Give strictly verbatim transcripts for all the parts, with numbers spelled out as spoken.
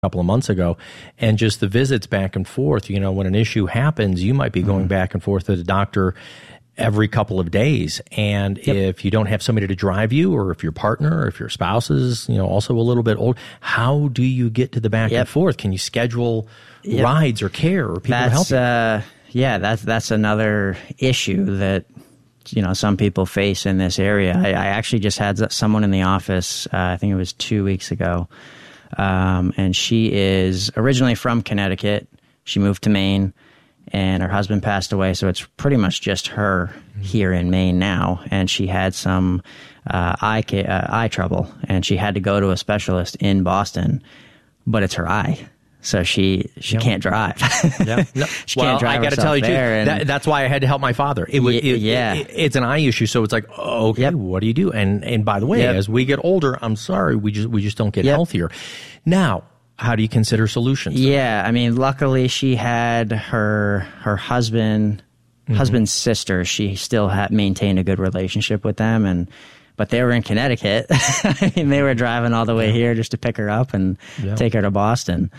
couple of months ago, and just the visits back and forth. You know, when an issue happens, you might be going mm. back and forth to the doctor every couple of days. And yep. if you don't have somebody to drive you, or if your partner or if your spouse is, you know, also a little bit old, how do you get to the back yep. and forth? Can you schedule yep. rides or care or people that's, to help you? Uh, yeah, that's, that's another issue that, you know, some people face in this area. I, I actually just had someone in the office, uh, I think it was two weeks ago, um, and she is originally from Connecticut. She moved to Maine, and her husband passed away, so it's pretty much just her here in Maine now. And she had some uh, eye ca- uh, eye trouble, and she had to go to a specialist in Boston, but it's her eye. So she she yep. can't drive. Yep. No. she well, can't drive I got to tell you, too, that, that's why I had to help my father. It was, y- it, yeah. It, it's an eye issue, so it's like, okay, yep. what do you do? And and by the way, yep. as we get older, I'm sorry, we just we just don't get yep. healthier. Now, how do you consider solutions? Yeah, I mean, luckily she had her her husband mm-hmm. husband's sister. She still had maintained a good relationship with them, and. But they were in Connecticut. I mean, they were driving all the way here just to pick her up and yeah. take her to Boston.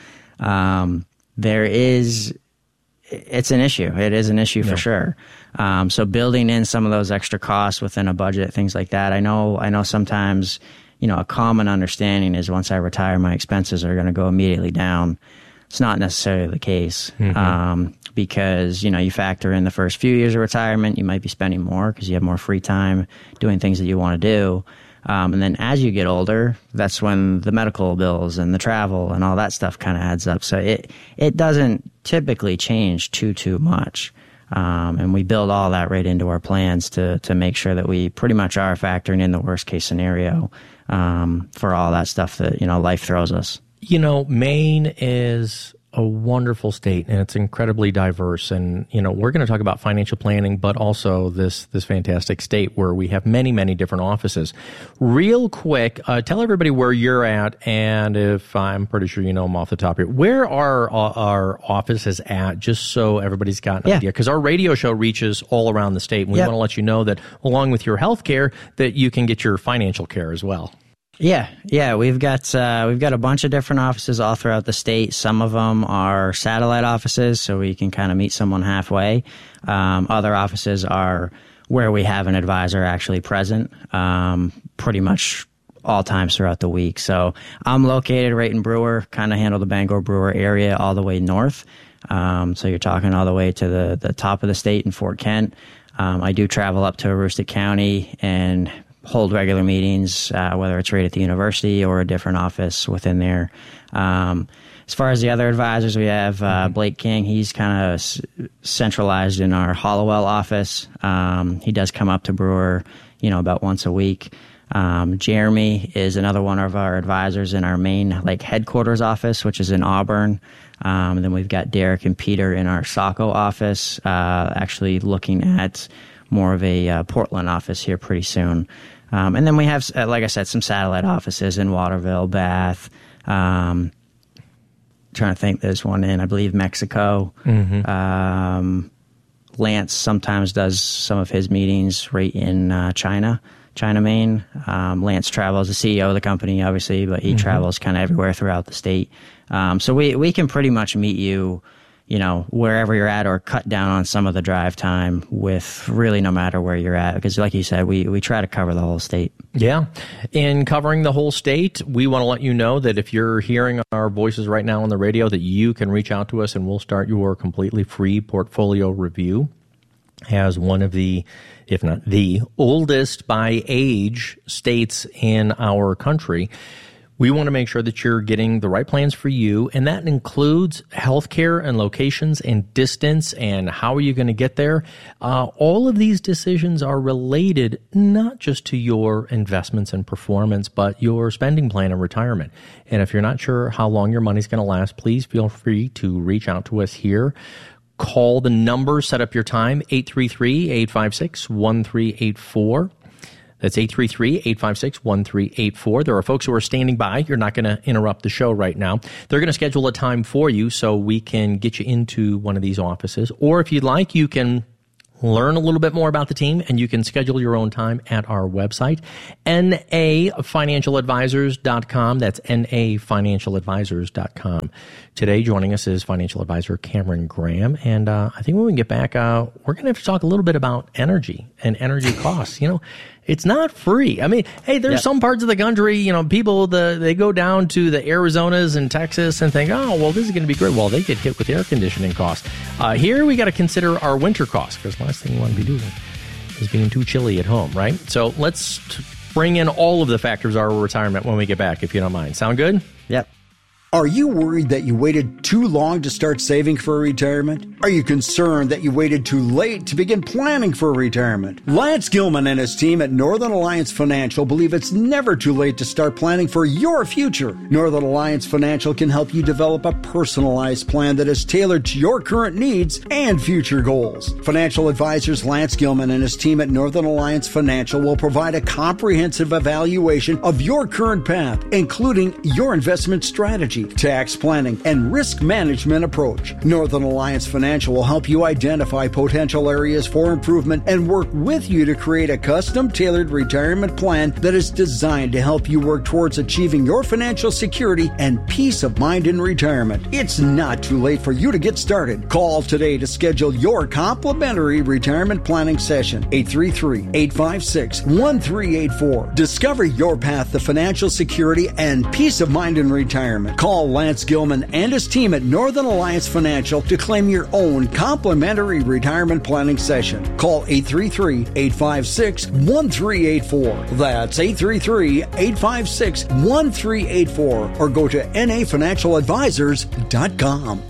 Um, there is, it's an issue. It is an issue yeah. for sure. Um, so building in some of those extra costs within a budget, things like that. I know, I know sometimes, you know, a common understanding is once I retire, my expenses are going to go immediately down. It's not necessarily the case. Mm-hmm. Um, because, you know, you factor in the first few years of retirement, you might be spending more because you have more free time doing things that you want to do. Um, and then as you get older, that's when the medical bills and the travel and all that stuff kind of adds up. So it, it doesn't typically change too, too much. Um, and we build all that right into our plans to, to make sure that we pretty much are factoring in the worst case scenario, um, for all that stuff that, you know, life throws us. You know, Maine is a wonderful state, and it's incredibly diverse. And, you know, we're going to talk about financial planning, but also this this fantastic state where we have many, many different offices. Real quick, uh, tell everybody where you're at, and if I'm pretty sure you know them off the top here, where are uh, our offices at, just so everybody's got an yeah. idea? Because our radio show reaches all around the state, and we yep. want to let you know that along with your health care, that you can get your financial care as well. Yeah, yeah, we've got uh, we've got a bunch of different offices all throughout the state. Some of them are satellite offices, so we can kind of meet someone halfway. Um, other offices are where we have an advisor actually present, um, pretty much all times throughout the week. So I'm located right in Brewer, kind of handle the Bangor Brewer area all the way north. Um, so you're talking all the way to the the top of the state in Fort Kent. Um, I do travel up to Aroostook County and hold regular meetings, uh, whether it's right at the university or a different office within there. Um, as far as the other advisors, we have uh, Blake King. He's kind of s- centralized in our Hollowell office. Um, he does come up to Brewer, you know, about once a week. Um, Jeremy is another one of our advisors in our main like headquarters office, which is in Auburn. Um, and then we've got Derek and Peter in our Saco office, uh, actually looking at more of a uh, Portland office here pretty soon. Um, and then we have, uh, like I said, some satellite offices in Waterville, Bath. Um, trying to think, there's one in, I believe, Mexico. Mm-hmm. Um, Lance sometimes does some of his meetings right in uh, China, China, Maine. Um, Lance travels, the C E O of the company, obviously, but he mm-hmm. travels kind of everywhere throughout the state. Um, so we, we can pretty much meet you, you know, wherever you're at, or cut down on some of the drive time with really no matter where you're at. Because like you said, we, we try to cover the whole state. Yeah. In covering the whole state, we want to let you know that if you're hearing our voices right now on the radio, that you can reach out to us and we'll start your completely free portfolio review. As one of the, if not the oldest by age states in our country, we want to make sure that you're getting the right plans for you, and that includes healthcare and locations and distance and how are you going to get there. Uh, all of these decisions are related not just to your investments and performance, but your spending plan and retirement. And if you're not sure how long your money's going to last, please feel free to reach out to us here. Call the number, set up your time, eight three three, eight five six, one three eight four. That's eight three three, eight five six, one three eight four. There are folks who are standing by. You're not going to interrupt the show right now. They're going to schedule a time for you so we can get you into one of these offices. Or if you'd like, you can learn a little bit more about the team, and you can schedule your own time at our website, N A financial advisors dot com. That's N A financial advisors dot com. Today, joining us is financial advisor Cameron Graham, and uh, I think when we get back, uh, we're going to have to talk a little bit about energy and energy costs. You know, it's not free. I mean, hey, there's yep. some parts of the country, you know, people, the they go down to the Arizonas and Texas and think, oh, well, this is going to be great. Well, they get hit with air conditioning costs. Uh, here, we got to consider our winter costs, because the last thing you want to be doing is being too chilly at home, right? So let's t- bring in all of the factors of our retirement when we get back, if you don't mind. Sound good? Yep. Are you worried that you waited too long to start saving for retirement? Are you concerned that you waited too late to begin planning for retirement? Lance Gilman and his team at Northern Alliance Financial believe it's never too late to start planning for your future. Northern Alliance Financial can help you develop a personalized plan that is tailored to your current needs and future goals. Financial advisors Lance Gilman and his team at Northern Alliance Financial will provide a comprehensive evaluation of your current path, including your investment strategy, tax planning, and risk management approach. Northern Alliance Financial will help you identify potential areas for improvement and work with you to create a custom-tailored retirement plan that is designed to help you work towards achieving your financial security and peace of mind in retirement. It's not too late for you to get started. Call today to schedule your complimentary retirement planning session. eight three three, eight five six, one three eight four. Discover your path to financial security and peace of mind in retirement. Call Lance Gilman and his team at Northern Alliance Financial to claim your own complimentary retirement planning session. Call eight three three, eight five six, one three eight four. That's eight three three, eight five six, one three eight four, or go to N A financial advisors dot com.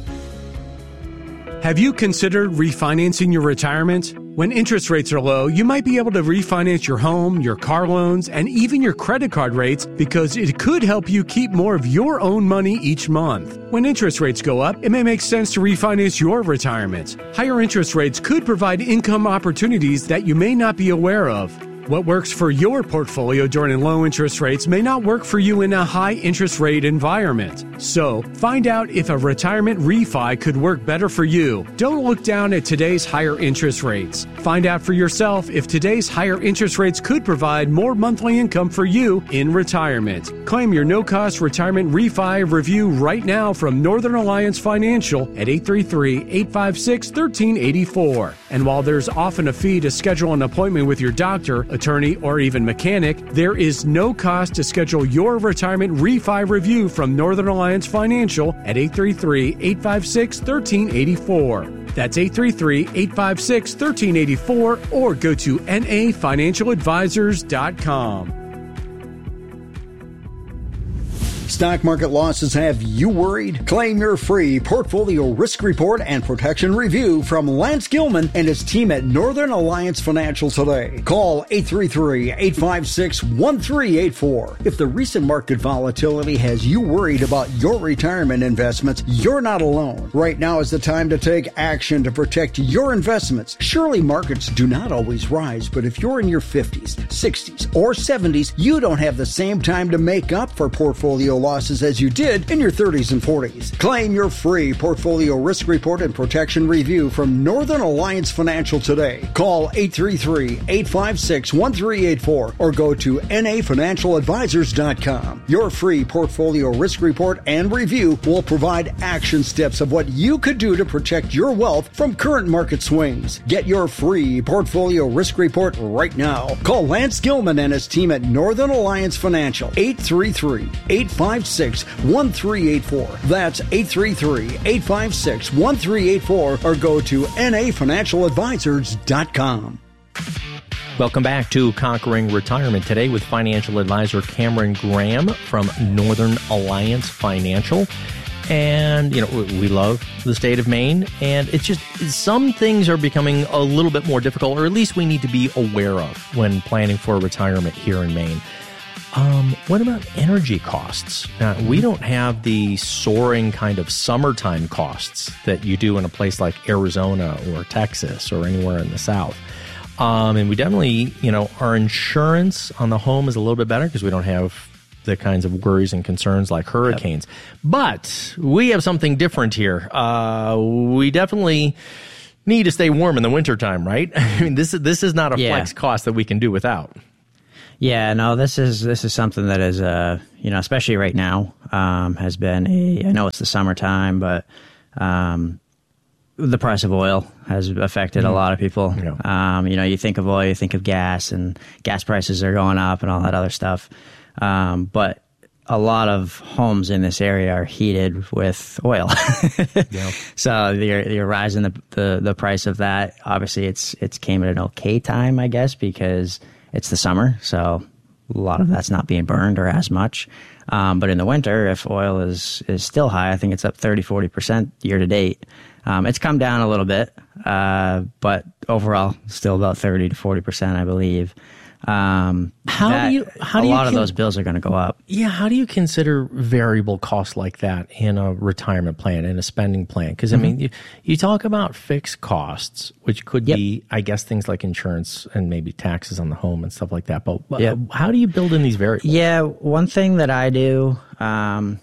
Have you considered refinancing your retirement? When interest rates are low, you might be able to refinance your home, your car loans, and even your credit card rates, because it could help you keep more of your own money each month. When interest rates go up, it may make sense to refinance your retirement. Higher interest rates could provide income opportunities that you may not be aware of. What works for your portfolio during low interest rates may not work for you in a high interest rate environment. So, find out if a retirement refi could work better for you. Don't look down at today's higher interest rates. Find out for yourself if today's higher interest rates could provide more monthly income for you in retirement. Claim your no-cost retirement refi review right now from Northern Alliance Financial at eight three three, eight five six, one three eight four. And while there's often a fee to schedule an appointment with your doctor, attorney, or even mechanic, there is no cost to schedule your retirement refi review from Northern Alliance Financial at eight three three, eight five six, one three eight four. That's eight three three, eight five six, one three eight four, or go to N A financial advisors dot com. Stock market losses have you worried? Claim your free portfolio risk report and protection review from Lance Gilman and his team at Northern Alliance Financial today. Call eight three three, eight five six, one three eight four. If the recent market volatility has you worried about your retirement investments, you're not alone. Right now is the time to take action to protect your investments. Surely markets do not always rise, but if you're in your fifties, sixties, or seventies, you don't have the same time to make up for portfolio losses as you did in your thirties and forties. Claim your free portfolio risk report and protection review from Northern Alliance Financial today. Call eight three three, eight five six, one three eight four or go to N A financial advisors dot com. Your free portfolio risk report and review will provide action steps of what you could do to protect your wealth from current market swings. Get your free portfolio risk report right now. Call Lance Gilman and his team at Northern Alliance Financial, eight three three, eight five six, one three eight four. That's eight three three, eight five six, one three eight four or go to N A financial advisors dot com. Welcome back to Conquering Retirement today with financial advisor Cameron Graham from Northern Alliance Financial. And, you know, we love the state of Maine, and it's just some things are becoming a little bit more difficult, or at least we need to be aware of when planning for retirement here in Maine. Um, what about energy costs? Now, we don't have the soaring kind of summertime costs that you do in a place like Arizona or Texas or anywhere in the South. Um, and we definitely, you know, our insurance on the home is a little bit better because we don't have the kinds of worries and concerns like hurricanes. Yep. But we have something different here. Uh, we definitely need to stay warm in the wintertime, right? I mean, this is this is not a Yeah. flex cost that we can do without. Yeah, no, this is this is something that is, uh, you know, especially right now, um, has been a. I know it's the summertime, but um, the price of oil has affected a lot of people. Yeah. Um, you know, you think of oil, you think of gas, and gas prices are going up and all that other stuff. Um, but a lot of homes in this area are heated with oil. Yeah. So you're, you're rising the, the the price of that. Obviously, it's it's came at an okay time, I guess, because it's the summer, so a lot of that's not being burned or as much. Um, but in the winter, if oil is is still high, I think it's up thirty, forty percent year to date. Um, it's come down a little bit, uh, but overall, still about thirty to forty percent, I believe. Um, How that- do you- how a do you lot of con- those bills are going to go up. Yeah, how do you consider variable costs like that in a retirement plan, in a spending plan? Because, I mean, you, you talk about fixed costs, which could Yep. be, I guess, things like insurance and maybe taxes on the home and stuff like that. But uh, Yep. how do you build in these variables? Yeah, one thing that I do um,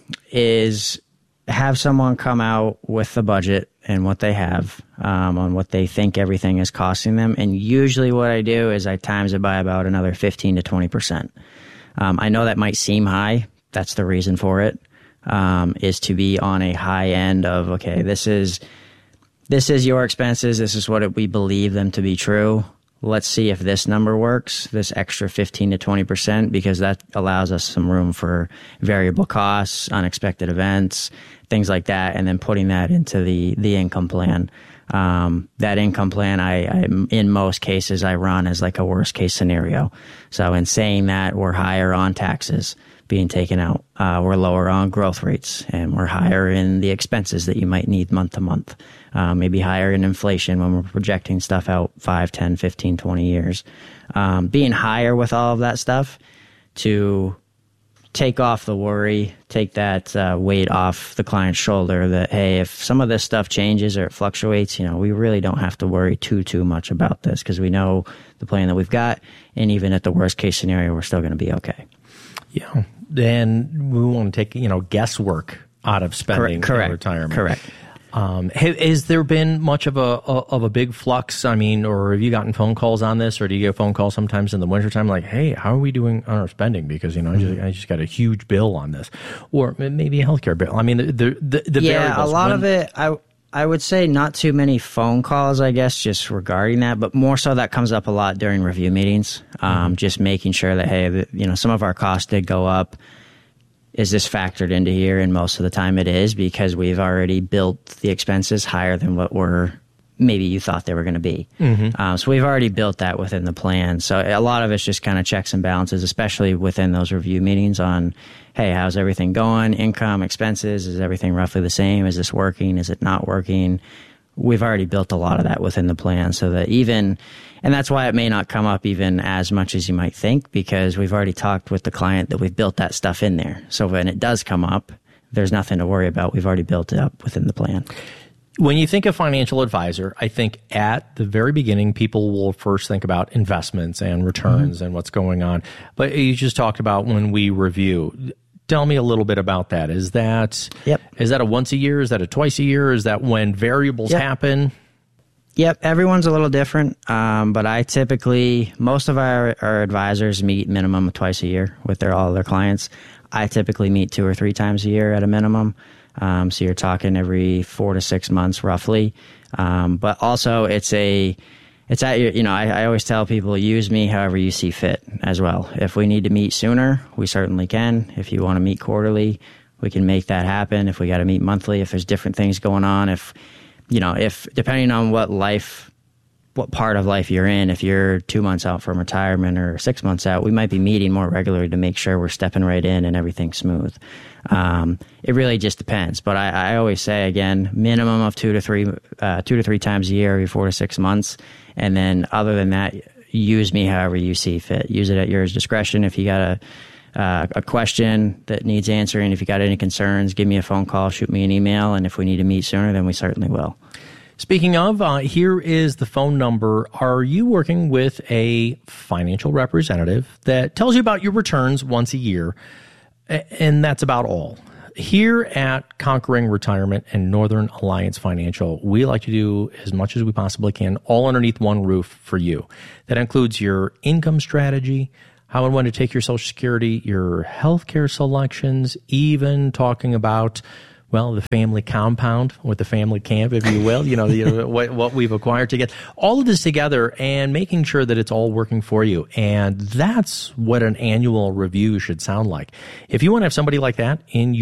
is have someone come out with the budget and what they have um, on what they think everything is costing them. And usually what I do is I times it by about another fifteen to twenty percent. Um, I know that might seem high. That's the reason for it, um, is to be on a high end of, okay, this is this is your expenses. This is what it, we believe them to be true. Let's see if this number works, this extra fifteen to twenty percent, because that allows us some room for variable costs, unexpected events, things like that, and then putting that into the, the income plan. Um, that income plan, I, I, in most cases, I run as like a worst case scenario. So in saying that, we're higher on taxes being taken out, uh, we're lower on growth rates, and we're higher in the expenses that you might need month to month. Uh, maybe higher in inflation when we're projecting stuff out five, ten, fifteen, twenty years. Um, being higher with all of that stuff to take off the worry, take that uh, weight off the client's shoulder that, hey, if some of this stuff changes or it fluctuates, you know, we really don't have to worry too, too much about this because we know the plan that we've got. And even at the worst case scenario, we're still going to be okay. Yeah. Then we want to take, you know, guesswork out of spending Correct. in retirement. Correct. Um, ha- has there been much of a, a of a big flux? I mean, or have you gotten phone calls on this, or do you get phone calls sometimes in the wintertime like, hey, how are we doing on our spending? Because, you know, I just, I just got a huge bill on this, or maybe a healthcare bill. I mean, the the, the, the yeah, variables. a lot when- of it, I I would say not too many phone calls, I guess, just regarding that, but more so that comes up a lot during review meetings. Um, Mm-hmm. Just making sure that, hey, the, you know, some of our costs did go up. Is this factored into here? And most of the time it is, because we've already built the expenses higher than what we're maybe you thought they were going to be. Mm-hmm. Um, so we've already built that within the plan. So a lot of it's just kind of checks and balances, especially within those review meetings on, hey, how's everything going? Income, expenses, is everything roughly the same? Is this working? Is it not working? We've already built a lot of that within the plan, so that even, and that's why it may not come up even as much as you might think, because we've already talked with the client that we've built that stuff in there. So when it does come up, there's nothing to worry about. We've already built it up within the plan. When you think of financial advisor, I think at the very beginning, people will first think about investments and returns mm-hmm. and what's going on. But you just talked about when we review. Tell me a little bit about that. Is that yep. is that a once a year? Is that a twice a year? Is that when variables yep. happen? Yep, everyone's a little different, um, but I typically, most of our, our advisors meet minimum twice a year with their all their clients. I typically meet two or three times a year at a minimum. Um, so you're talking every four to six months roughly. Um, but also it's a, it's at your, you know, I, I always tell people, use me however you see fit as well. If we need to meet sooner, we certainly can. If you want to meet quarterly, we can make that happen. If we got to meet monthly, if there's different things going on, if, you know, if depending on what life, what part of life you're in, if you're two months out from retirement or six months out, we might be meeting more regularly to make sure we're stepping right in and everything's smooth. Um, it really just depends. But I, I always say, again, minimum of two to three, uh, two to three times a year, every four to six months. And then other than that, use me however you see fit. Use it at your discretion. If you got a, uh, a question that needs answering, if you got any concerns, give me a phone call, shoot me an email. And if we need to meet sooner, then we certainly will. Speaking of, uh, here is the phone number. Are you working with a financial representative that tells you about your returns once a year, and that's about all? here at Conquering Retirement and Northern Alliance Financial, we like to do as much as we possibly can, all underneath one roof for you. That includes your income strategy, how and when to take your Social Security, your healthcare selections, even talking about, well, the family compound with the family camp, if you will, you know, the, what, what we've acquired together, all of this together and making sure that it's all working for you. And that's what an annual review should sound like. If you want to have somebody like that in